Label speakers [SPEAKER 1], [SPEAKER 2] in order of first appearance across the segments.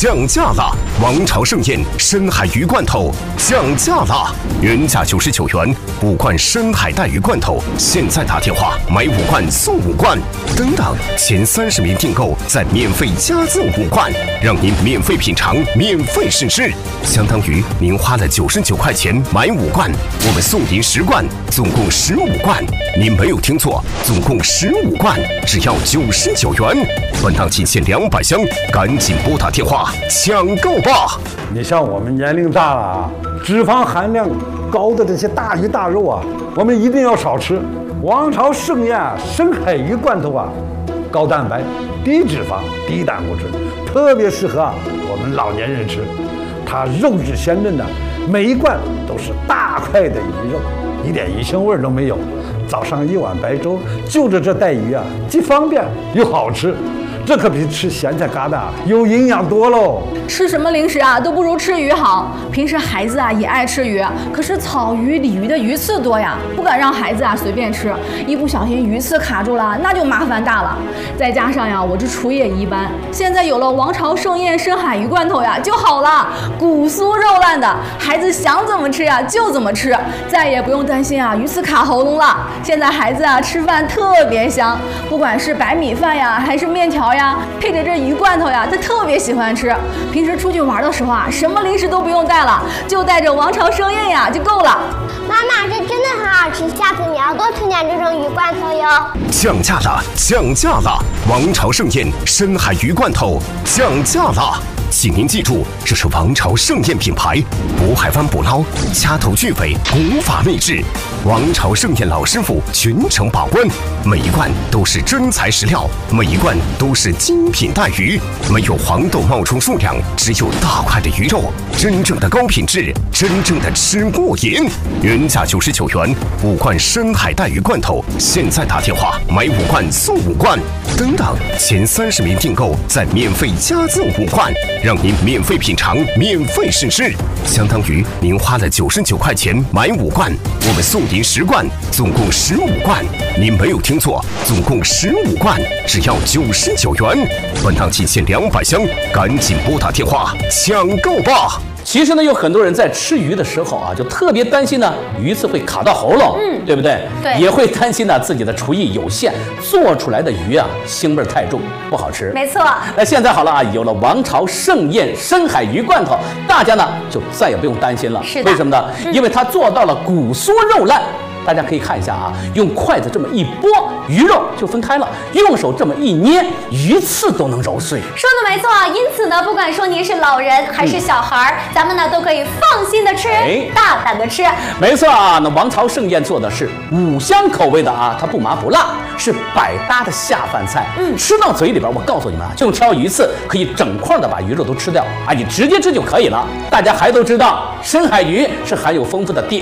[SPEAKER 1] 降价了！王朝盛宴深海鱼罐头降价了，原价99元5罐深海带鱼罐头，现在打电话买5罐送5罐，等等，前30名订购再免费加赠5罐，让您免费品尝、免费试吃，相当于您花了99块钱买5罐，我们送您10罐，总共15罐。您没有听错，总共15罐，只要99元。本档仅限200箱，赶紧拨打电话抢购吧！
[SPEAKER 2] 你像我们年龄大了啊，脂肪含量高的这些大鱼大肉啊，我们一定要少吃。王朝盛宴深海鱼罐头啊，高蛋白、低脂肪、低胆固醇，特别适合我们老年人吃。它肉质鲜嫩的，每一罐都是大块的鱼肉，一点鱼腥味都没有。早上1碗白粥，就着这带鱼啊，既方便又好吃。这可比吃咸菜疙瘩有营养多喽！
[SPEAKER 3] 吃什么零食啊，都不如吃鱼好。平时孩子啊也爱吃鱼，可是草鱼、鲤鱼的鱼刺多呀，不敢让孩子啊随便吃，一不小心鱼刺卡住了，那就麻烦大了。再加上呀，我这厨艺也一般，现在有了王朝盛宴深海鱼罐头呀就好了，骨酥肉烂的，孩子想怎么吃呀就怎么吃，再也不用担心啊鱼刺卡喉咙了。现在孩子啊吃饭特别香，不管是白米饭呀还是面条呀，配着这鱼罐头呀，他特别喜欢吃。平时出去玩的时候啊，什么零食都不用带了，就带着王朝盛宴呀就够了。
[SPEAKER 4] 妈妈，这真的很好吃，下次你要多推荐这种鱼罐头哟。
[SPEAKER 1] 降价了，降价了！王朝盛宴深海鱼罐头降价了！请您记住，这是王朝盛宴品牌，渤海湾捕捞，掐头去尾，古法秘制。王朝盛宴老师傅全程把关，每一罐都是真材实料，每一罐都是精品带鱼，没有黄豆冒充数量，只有大块的鱼肉，真正的高品质，真正的吃过瘾。原价99元5罐深海带鱼罐头，现在打电话买5罐送5罐，等等，前30名订购再免费加赠5罐。让您免费品尝、免费试吃，相当于您花了99块钱买5罐，我们送您10罐，总共15罐。您没有听错，总共15罐，只要99元。本档仅限200箱，赶紧拨打电话抢购吧！
[SPEAKER 5] 其实呢，有很多人在吃鱼的时候啊，就特别担心呢，鱼刺会卡到喉咙，对不对？
[SPEAKER 3] 对，
[SPEAKER 5] 也会担心呢自己的厨艺有限，做出来的鱼啊腥味太重，不好吃。
[SPEAKER 3] 没错。
[SPEAKER 5] 那现在好了啊，有了王朝盛宴深海鱼罐头，大家呢就再也不用担心了。
[SPEAKER 3] 是的。
[SPEAKER 5] 为什么呢？因为它做到了骨酥肉烂。大家可以看一下啊，用筷子这么一拨，鱼肉就分开了；用手这么一捏，鱼刺都能揉碎。
[SPEAKER 6] 说的没错，因此呢，不管说您是老人还是小孩，咱们呢都可以放心的吃，大胆的吃。
[SPEAKER 5] 没错啊，那王朝盛宴做的是5香口味的啊，它不麻不辣，是百搭的下饭菜。吃到嘴里边，我告诉你们啊，就挑鱼刺，可以整块的把鱼肉都吃掉啊，你直接吃就可以了。大家还都知道，深海鱼是含有丰富的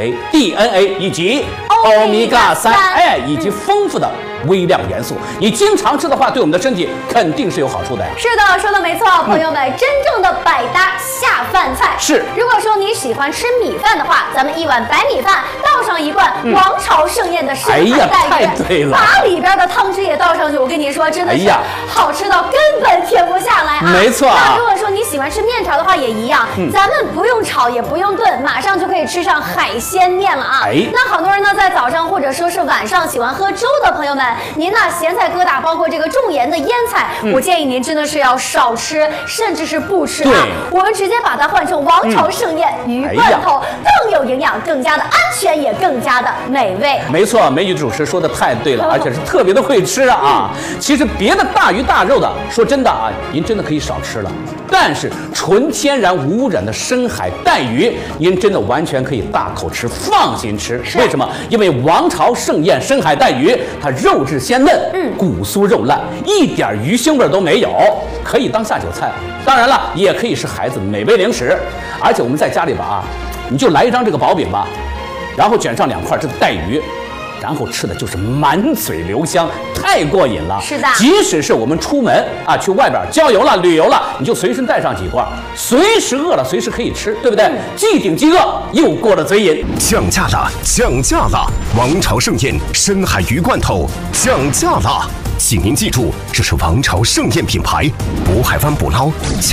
[SPEAKER 5] DHA、DNA 以及欧米伽3，以及丰富的微量元素，你经常吃的话，对我们的身体肯定是有好处的呀。
[SPEAKER 6] 是的，说的没错，朋友们，真正的百搭下饭菜
[SPEAKER 5] 是。
[SPEAKER 6] 如果说你喜欢吃米饭的话，咱们1碗白米饭倒上1罐王朝盛宴的深海带鱼，
[SPEAKER 5] 太对了，
[SPEAKER 6] 把里边的汤汁也倒上去，我跟你说，真的是好吃到根本停不下来啊！
[SPEAKER 5] 没错。
[SPEAKER 6] 那如果说你喜欢吃面条的话，也一样，咱们不用炒也不用炖，马上就可以吃上海鲜面了啊！那好多人呢，在早上或者说是晚上喜欢喝粥的朋友们，您呢咸菜疙瘩，包括这个重盐的腌菜，我建议您真的是要少吃，甚至是不吃啊！我们直接把它换成王朝盛宴鱼罐头，更有营养，更加的安全，也更加的美味。
[SPEAKER 5] 没错，美女主持说的太对了，而且是特别的会吃啊！其实别的大鱼大肉的，说真的啊，您真的可以少吃了。但是纯天然无污染的深海带鱼，您真的完全可以大口吃，放心吃。为什么？因为王朝盛宴深海带鱼，它肉质鲜嫩，骨酥肉烂，一点鱼腥味都没有，可以当下酒菜。当然了，也可以是孩子美味零食。而且我们在家里边啊，你就来一张这个薄饼吧，然后卷上2块这个带鱼。然后吃的就是满嘴留香，太过瘾了。
[SPEAKER 6] 是的，
[SPEAKER 5] 即使是我们出门啊，去外边郊游了、旅游了，你就随身带上几罐，随时饿了随时可以吃，对不对？既顶饥饿，又过了嘴瘾。
[SPEAKER 1] 降价了，降价了！王朝盛宴深海鱼罐头降价了！请您记住，这是王朝盛宴品牌，渤海湾捕捞。